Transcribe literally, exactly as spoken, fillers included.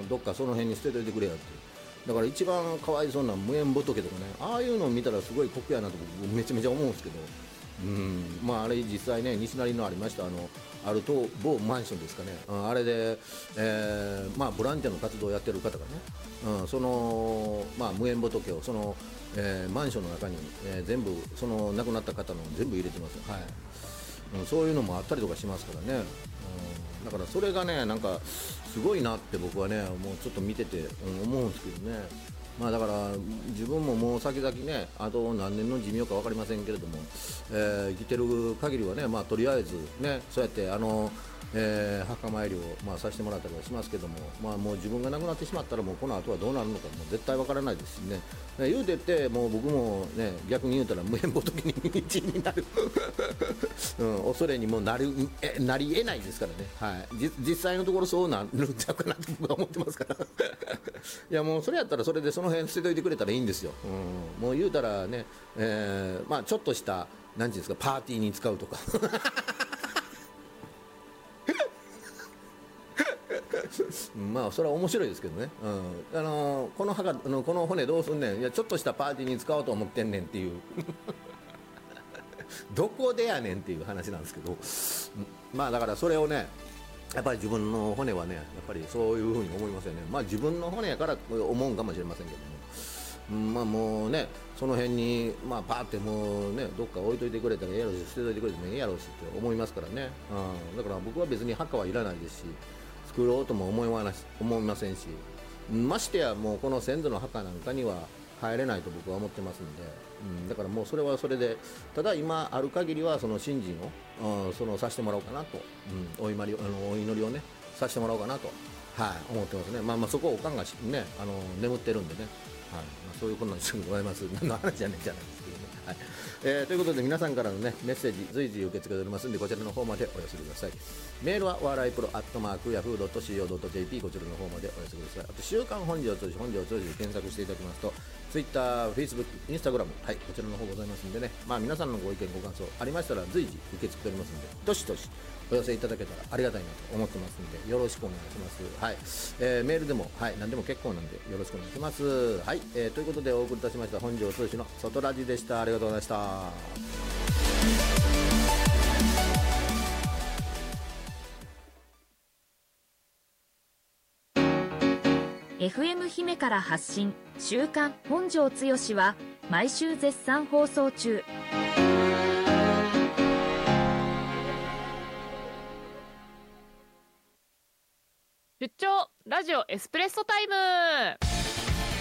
どっかその辺に捨てといてくれよって。だから一番かわいそうな無縁仏とかね、ああいうのを見たらすごい酷やなと僕めちゃめちゃ思うんですけど、うんまああれ実際ね西成のありましたあのあると某マンションですかね、うん、あれで、えーまあ、ボランティアの活動をやってる方がね、うん、その、まあ、無縁仏をその、えー、マンションの中に、えー、全部その亡くなった方の全部入れてますよ、はいうん、そういうのもあったりとかしますからね、うん、だからそれがねなんかすごいなって僕はねもうちょっと見てて、うん、思うんですけどね。まあだから自分ももう先々ねあと何年の寿命か分かりませんけれども、えー、生きてる限りはねまあとりあえずねそうやってあの、えー、墓参りをまあさせてもらったりはしますけども、まあもう自分が亡くなってしまったらもうこの後はどうなるのかもう絶対分からないですしね。ね言うてってもう僕もね逆に言うたら無縁仏に道になる、うん、恐れにもなるえなり得ないですからね。はい。じ実際のところそうなるんちゃうかなと僕は思ってますから。いやもうそれやったらそれでその辺捨てといてくれたらいいんですよ、うん、もう言うたらね、えーまあ、ちょっとした何ていうんですかパーティーに使うとかまあそれは面白いですけどね、うん、あのー、この墓あのこの骨どうすんねんいやちょっとしたパーティーに使おうと思ってんねんっていうどこでやねんっていう話なんですけど、まあだからそれをねやっぱり自分の骨はねやっぱりそういうふうに思いますよね。まあ自分の骨やから思うんかもしれませんけども、まあもうねその辺にまあパーってもうねどっか置いといてくれたらええやろし捨てといてくれてもええやろしって思いますからね、うん、だから僕は別に墓はいらないですし作ろうとも思いま思いませんし、ましてやもうこの先祖の墓なんかには入れないと僕は思ってますんで、うん、だからもうそれはそれでただ今ある限りはその信心を、うん、そのさせてもらおうかなと、うん、お祈りあのお祈りをねさせてもらおうかなと、はい、思ってますね。まあまあそこをおかんがねあの眠ってるんでね、はいまあ、そういうことなんでございます。何の話じゃねえじゃないですけどね。はいえー、ということで皆さんからの、ね、メッセージ随時受け付けておりますのでこちらの方までお寄せください。メールはお笑いプロアットマークヤフー ドットシーオー ドット ジェーピー こちらの方までお寄せください。あと週刊本庄通じ本庄通じで検索していただきますと Twitter、Facebook、Instagram、はい、こちらの方ございますんでね、まあ、皆さんのご意見ご感想ありましたら随時受け付けておりますのでどしどしお寄せいただけたらありがたいなと思ってますのでよろしくお願いします。はいえー、メールでも、はい、何でも結構なんでよろしくお願いします。はい、えー、ということでお送りいたしました本庄通じの外ラジでした。ありがとうございました。 エフエム 姫から発信週刊本庄剛志は毎週絶賛放送中。 出張ラジオエスプレッソタイム。